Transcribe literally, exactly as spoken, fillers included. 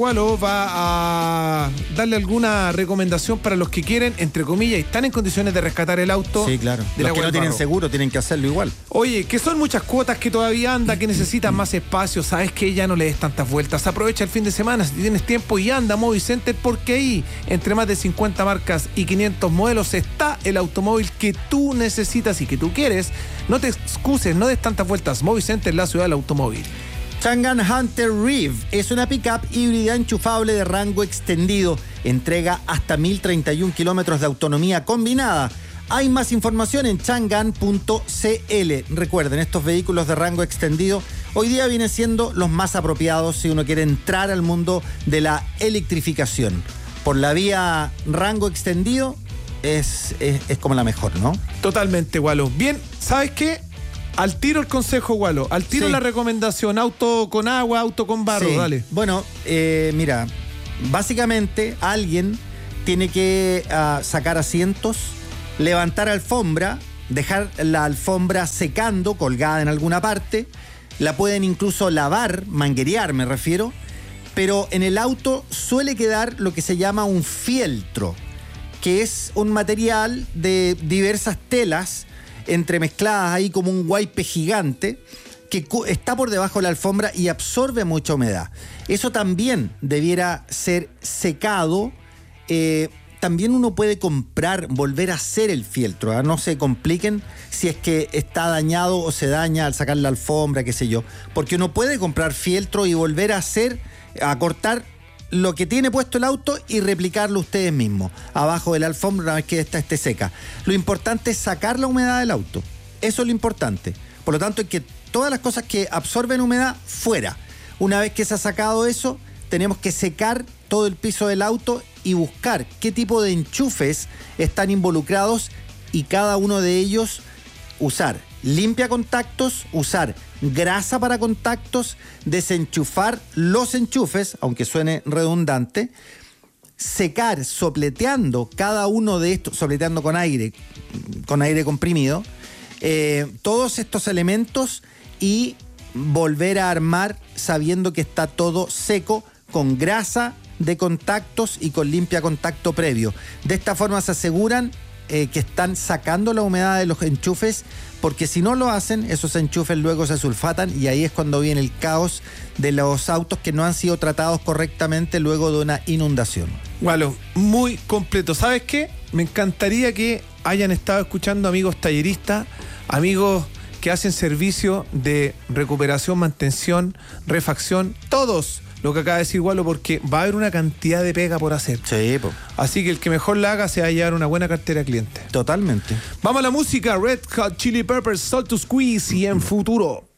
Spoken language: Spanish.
Gualo va a darle alguna recomendación para los que quieren, entre comillas, y están en condiciones de rescatar el auto. Sí, claro. De los que no tienen seguro tienen que hacerlo igual. Oye, que son muchas cuotas que todavía anda, que necesitan más espacio. Sabes que ya no le des tantas vueltas. Aprovecha el fin de semana si tienes tiempo y anda a Movicenter, porque ahí, entre más de cincuenta marcas y quinientos modelos, está el automóvil que tú necesitas y que tú quieres. No te excuses, no des tantas vueltas. Movicenter, la ciudad del automóvil. Chang'an Hunter Reeve es una pickup híbrida enchufable de rango extendido. Entrega hasta mil treinta y un kilómetros de autonomía combinada. Hay más información en chang'an punto c l. Recuerden, estos vehículos de rango extendido hoy día vienen siendo los más apropiados si uno quiere entrar al mundo de la electrificación. Por la vía rango extendido es, es, es como la mejor, ¿no? Totalmente, Gualo. Bien, ¿sabes qué? Al tiro el consejo, Gualo. Al tiro sí. La recomendación. Auto con agua, auto con barro, sí. Dale. Bueno, eh, mira, básicamente alguien tiene que uh, sacar asientos, levantar alfombra, dejar la alfombra secando, colgada en alguna parte. La pueden incluso lavar, manguerear me refiero. Pero en el auto suele quedar lo que se llama un fieltro, que es un material de diversas telas entremezcladas ahí como un guaype gigante que está por debajo de la alfombra y absorbe mucha humedad. Eso también debiera ser secado. Eh, también uno puede comprar, volver a hacer el fieltro, ¿eh? No se compliquen si es que está dañado o se daña al sacar la alfombra, qué sé yo. Porque uno puede comprar fieltro y volver a hacer, a cortar lo que tiene puesto el auto y replicarlo ustedes mismos abajo de la alfombra una vez que esta esté seca. Lo importante es sacar la humedad del auto. Eso es lo importante. Por lo tanto, es que todas las cosas que absorben humedad, fuera. Una vez que se ha sacado eso, tenemos que secar todo el piso del auto y buscar qué tipo de enchufes están involucrados y cada uno de ellos usar limpia contactos, usar grasa para contactos, desenchufar los enchufes, aunque suene redundante, secar sopleteando cada uno de estos, sopleteando con aire, con aire comprimido, eh, todos estos elementos y volver a armar sabiendo que está todo seco, con grasa de contactos y con limpia contacto previo. De esta forma se aseguran eh, que están sacando la humedad de los enchufes, porque si no lo hacen, esos enchufes luego se sulfatan y ahí es cuando viene el caos de los autos que no han sido tratados correctamente luego de una inundación. Gualo, muy completo. ¿Sabes qué? Me encantaría que hayan estado escuchando amigos talleristas, amigos que hacen servicio de recuperación, mantención, refacción, todos lo que acaba de decir Gualo, porque va a haber una cantidad de pega por hacer. Sí, po. Así que el que mejor la haga se va a llevar una buena cartera de clientes. Totalmente. Vamos a la música. Red Hot Chili Peppers, Salt to Squeeze y en futuro.